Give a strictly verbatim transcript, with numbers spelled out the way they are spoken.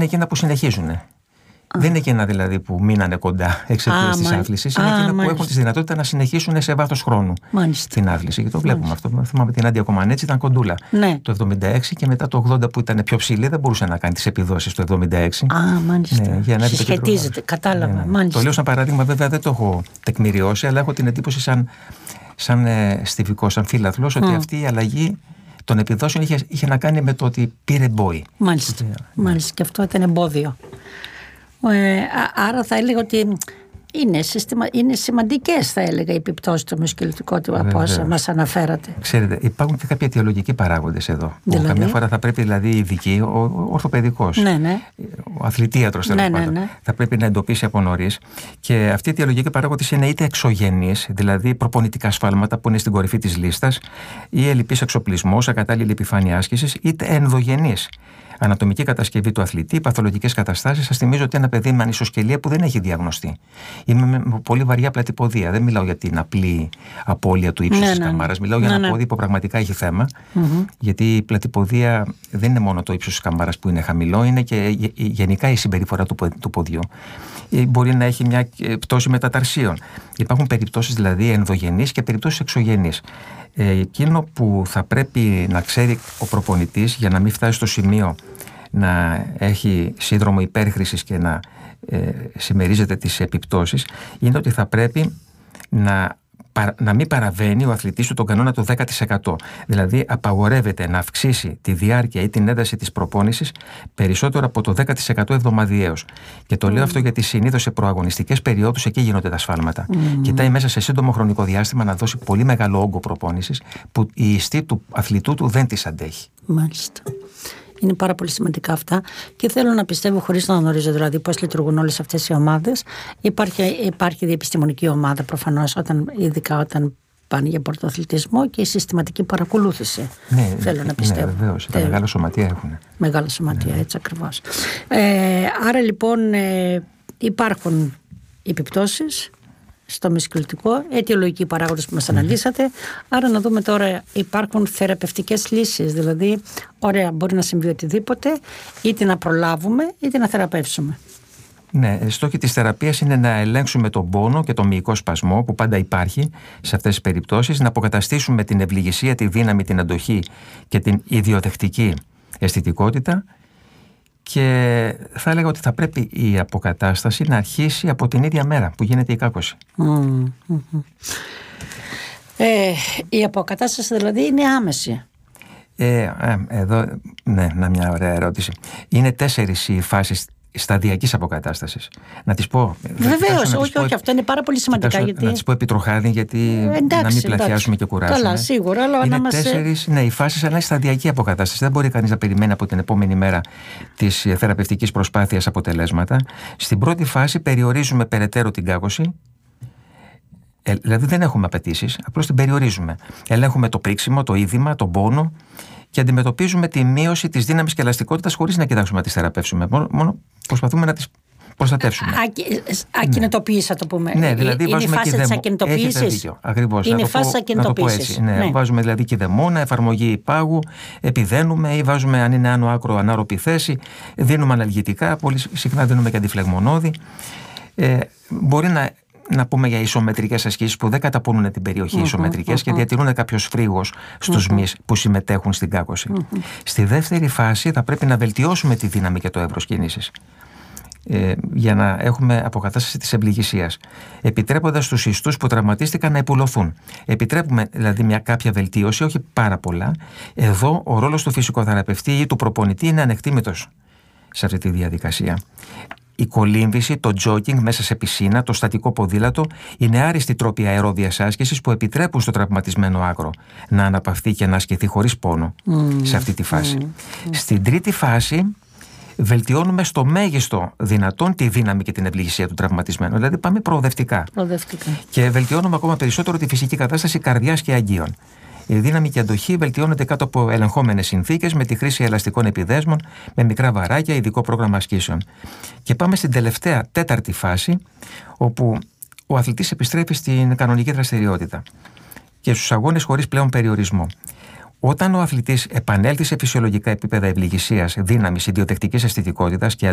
είναι εκείνα που συνεχίζουν. Δεν είναι εκείνα δηλαδή που μείνανε κοντά εξαιτίας της άθλησης. Είναι εκείνα που έχουν τη δυνατότητα να συνεχίσουν σε βάθος χρόνου μάλιστα. την άθληση. Και το βλέπουμε μάλιστα. αυτό. Θυμάμαι την Άντια Κομανέτση, ήταν κοντούλα ναι. το εβδομήντα έξι και μετά το ογδόντα που ήταν πιο ψηλή δεν μπορούσε να κάνει τις επιδόσεις του εβδομήντα έξι. Α, μάλιστα. Ναι, για να συσχετίζεται, κατάλαβα. Ναι, ναι. Μάλιστα. Το λέω σαν παράδειγμα, βέβαια δεν το έχω τεκμηριώσει, αλλά έχω την εντύπωση σαν, σαν ε, στιβικό, σαν φίλαθλος, ότι mm. αυτή η αλλαγή των επιδόσεων είχε, είχε να κάνει με το ότι πήρε μπόι. Μάλιστα. Ότι, μάλιστα. Και αυτό ήταν εμπόδιο. Ε, άρα θα έλεγα ότι είναι, συστημα... είναι σημαντικές, θα έλεγα, οι επιπτώσεις του μυοσκελετικού από όσα μας αναφέρατε. Ξέρετε, υπάρχουν και κάποιοι αιτιολογικοί παράγοντες εδώ. Δηλαδή? Που καμιά φορά θα πρέπει, δηλαδή, οι ειδικοί, ο, ο ορθοπαιδικός, ναι, ναι. ο αθλητίατρος τέλος ναι, πάντων, ναι, ναι. θα πρέπει να εντοπίσει από νωρίς. Και αυτοί οι αιτιολογικοί παράγοντες είναι είτε εξωγενείς, δηλαδή προπονητικά σφάλματα που είναι στην κορυφή της λίστας, ή ελλειπής εξοπλισμός, ακατάλληλη επιφάνεια άσκησης, είτε ενδογενείς. Ανατομική κατασκευή του αθλητή, παθολογικές καταστάσεις. Σας θυμίζω ότι ένα παιδί με ανισοσκελία που δεν έχει διαγνωστεί. Είμαι με πολύ βαριά πλατυποδία. Δεν μιλάω για την απλή απώλεια του ύψους ναι, της ναι. καμάρας. Μιλάω ναι, για ένα ναι. πόδι που πραγματικά έχει θέμα. Mm-hmm. Γιατί η πλατυποδία δεν είναι μόνο το ύψος της καμάρας που είναι χαμηλό, είναι και γενικά η συμπεριφορά του, του ποδιού. Μπορεί να έχει μια πτώση μεταταρσίων. Υπάρχουν περιπτώσεις δηλαδή ενδογενείς και περιπτώσεις εξωγενείς. Ε, εκείνο που θα πρέπει να ξέρει ο προπονητής για να μην φτάσει στο σημείο να έχει σύνδρομο υπέρχρησης και να ε, συμμερίζεται τις επιπτώσεις είναι ότι θα πρέπει να, να μην παραβαίνει ο αθλητής του τον κανόνα του δέκα τοις εκατό. Δηλαδή απαγορεύεται να αυξήσει τη διάρκεια ή την ένταση της προπόνησης περισσότερο από το δέκα τοις εκατό εβδομαδιαίως. Και το mm. λέω αυτό γιατί συνήθως σε προαγωνιστικές περιόδους εκεί γίνονται τα σφάλματα. Mm. Κοιτάει μέσα σε σύντομο χρονικό διάστημα να δώσει πολύ μεγάλο όγκο προπόνησης που η ιστή του αθλητού του δεν της αντέχει. Μάλιστα. Είναι πάρα πολύ σημαντικά αυτά και θέλω να πιστεύω, χωρίς να γνωρίζω δηλαδή πώς λειτουργούν όλες αυτές οι ομάδες. Υπάρχει, υπάρχει διεπιστημονική ομάδα προφανώς, όταν, ειδικά όταν πάνε για πρωτοαθλητισμό, και η συστηματική παρακολούθηση. Ναι, θέλω να πιστεύω. Ναι, βεβαίως. Τα μεγάλα σωματεία έχουν. Μεγάλα σωματεία, ναι. Έτσι ακριβώς. Ε, άρα λοιπόν ε, υπάρχουν επιπτώσεις στο μυοσκελετικό, αιτιολογικοί παράγοντες που μας αναλύσατε. Άρα να δούμε τώρα, υπάρχουν θεραπευτικές λύσεις. Δηλαδή, ωραία, μπορεί να συμβεί οτιδήποτε, είτε να προλάβουμε είτε να θεραπεύσουμε. Ναι, στόχοι της θεραπείας είναι να ελέγξουμε τον πόνο και τον μυϊκό σπασμό που πάντα υπάρχει σε αυτές τις περιπτώσεις, να αποκαταστήσουμε την ευληγησία, τη δύναμη, την αντοχή και την ιδιοδεχτική αισθητικότητα. Και θα έλεγα ότι θα πρέπει η αποκατάσταση να αρχίσει από την ίδια μέρα που γίνεται η κάκωση. Mm-hmm. Ε, η αποκατάσταση δηλαδή είναι άμεση. Ε, ε, εδώ, ναι, να μια ωραία ερώτηση. Είναι τέσσερις οι φάσεις σταδιακής αποκατάστασης. Να τις πω. Βεβαίως, όχι, όχι, αυτό είναι πάρα πολύ σημαντικά. Κοιτάσω, γιατί... Να τις πω επιτροχάδι, γιατί ε, εντάξει, να μην πλατιάσουμε εντάξει. και κουράσουμε. Καλά, σίγουρα. Αλλά είναι να μας... τέσσερις, ναι, οι φάσεις, αλλά είναι σταδιακή αποκατάσταση. Δεν μπορεί κανείς να περιμένει από την επόμενη μέρα της θεραπευτικής προσπάθειας αποτελέσματα. Στην πρώτη φάση περιορίζουμε περαιτέρω την κάκωση. Ε, δηλαδή δεν έχουμε απαιτήσεις, απλώς την περιορίζουμε. Ελέγχουμε το πρίξιμο, το είδημα, τον πόνο και αντιμετωπίζουμε τη μείωση της δύναμης και ελαστικότητας χωρίς να κοιτάξουμε να τις θεραπεύσουμε. Μόνο, μόνο προσπαθούμε να τις προστατεύσουμε. Ακινητοποίηση, θα το πούμε. Ναι, δηλαδή είναι η φάση της ακινητοποίησης. Ακριβώς. Είναι η φάση της ακινητοποίησης. Ναι, ναι. Βάζουμε δηλαδή κηδεμόνα, εφαρμογή πάγου, επιδένουμε ή βάζουμε, αν είναι άνω άκρο, ανάρροπη θέση, δίνουμε αναλγητικά, πολύ συχνά δίνουμε και αντιφλεγμονώδη. Ε, μπορεί να. Να πούμε για ισομετρικές ασκήσεις που δεν καταπονούν την περιοχή, mm-hmm, ισομετρικές mm-hmm. και διατηρούν κάποιος φρίγος στους mm-hmm. μυς που συμμετέχουν στην κάκωση. Mm-hmm. Στη δεύτερη φάση θα πρέπει να βελτιώσουμε τη δύναμη και το εύρος κίνησης ε, για να έχουμε αποκατάσταση της ευληγησίας, επιτρέποντας στους ιστούς που τραυματίστηκαν να υπουλωθούν. Επιτρέπουμε δηλαδή μια κάποια βελτίωση, όχι πάρα πολλά. Εδώ ο ρόλος του φυσικοθεραπευτή ή του προπονητή είναι ανεκτήμητος σε αυτή τη διαδικασία. Η κολύμβηση, το τζόκινγκ μέσα σε πισίνα, το στατικό ποδήλατο είναι άριστοι τρόποι αερόβιας άσκησης που επιτρέπουν στο τραυματισμένο άκρο να αναπαυθεί και να ασκηθεί χωρίς πόνο mm. σε αυτή τη φάση. Mm. Στην τρίτη φάση βελτιώνουμε στο μέγιστο δυνατόν τη δύναμη και την ευληγησία του τραυματισμένου. Δηλαδή πάμε προοδευτικά. προοδευτικά. Και βελτιώνουμε ακόμα περισσότερο τη φυσική κατάσταση καρδιάς και αγκίων. Η δύναμη και η αντοχή βελτιώνεται κάτω από ελεγχόμενες συνθήκες με τη χρήση ελαστικών επιδέσμων, με μικρά βαράκια, ειδικό πρόγραμμα ασκήσεων. Και πάμε στην τελευταία, τέταρτη φάση, όπου ο αθλητής επιστρέφει στην κανονική δραστηριότητα και στους αγώνες χωρίς πλέον περιορισμό. Όταν ο αθλητής επανέλθει σε φυσιολογικά επίπεδα ευληγησίας, δύναμης, ιδιοτεκτικής αισθητικότητας και